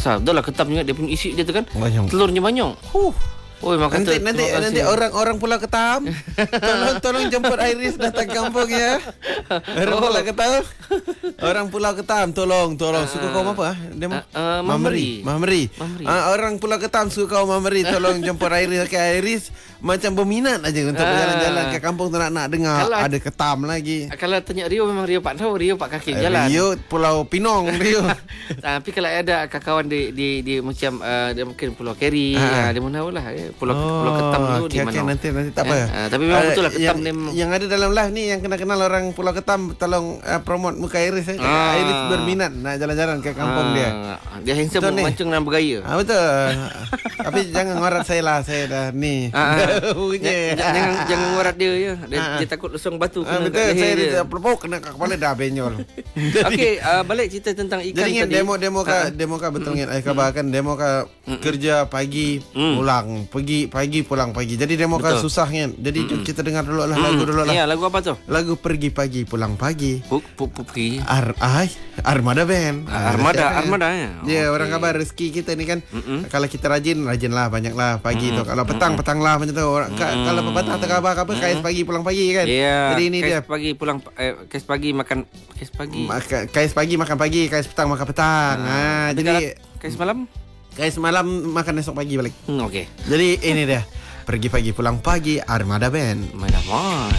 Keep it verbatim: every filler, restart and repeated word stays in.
besar. Dah lah ketam juga dia punya isi dia tu kan. Banyak. Telurnya banyak. Huh. Oh, memang Nanti kata, nanti nanti orang-orang Pulau Ketam tolong tolong jemput Iris datang kampung ya. Orang Oh. Pulau Ketam. Orang Pulau Ketam tolong tolong suku kaum apa? Dia Uh, uh, Mamri. Mamri. Mamri. Ah, orang Pulau Ketam suku kaum Mamri tolong jemput Iris ke Iris macam berminat aja untuk Ah. berjalan-jalan ke kampung tu nak nak dengar Kalau- ada ketam lagi. Kalau tanya Rio, memang Rio pak tahu. Rio pak kaki jalan. Rio Pulau Pinong Rio. Tapi kalau ada kawan di di di macam uh, dia mungkin Pulau Keri, Ah. uh, dia mana lah ya. Pulau Pulau Ketam tu di okey, mana. okey, nanti nanti tak apa. Eh, uh, tapi memang Ah, betul lah Ketam yang, ni memang- yang ada dalam live ni yang kenal-kenal orang Pulau Ketam tolong uh, promote muka Iris eh. Ah. Iris berminat nak jalan-jalan ke kampung dia. Ah, Dia handsome, Betul ni. mancung dan bergaya. Ah betul. Tapi jangan ngorat saya lah, saya dah ni. Ah, ah. Punya. Jangan jangan, jangan ngorat dia ya. Dia, Ah, ah. dia takut lesung batu Ah, kena betul, kat saya leher dia. dia pelopok kena kat kepala dah benyol. Okey, uh, balik cerita tentang ikan Jadi ingat tadi. demo demo ka Ah, demo ka betul ingat saya khabar kan demo ka kerja pagi Mm. pulang pergi pagi pulang pagi. Jadi demo ka Betul. susah kan. Jadi jom kita dengar dulu lah mm, lagu dulu lah. Ya, lagu apa tu? Lagu pergi pagi pulang pagi. Puk puk puk pergi. Ar ai Armada Band. Ah, Armada, Siapa? Armada ya. Ya, Okey. orang khabar rezeki kita ni kan. Mm-mm. Kalau kita rajin, rajinlah banyaklah pagi Mm-mm. tu. Kalau petang, petanglah macam tu. Orang ka, Mm-mm. kalau pepatah tu khabar apa kais pagi pulang pagi kan. Ya. Jadi ini kais dia. pagi pulang eh, kais pagi makan kais pagi. Maka, kais pagi makan pagi, kais petang makan petang. Ha, Tapi jadi kalau kais malam? kais malam makan esok pagi balik. Hmm, okey. Jadi ini dia. Pergi pagi pulang pagi Armada Band. Mana mah.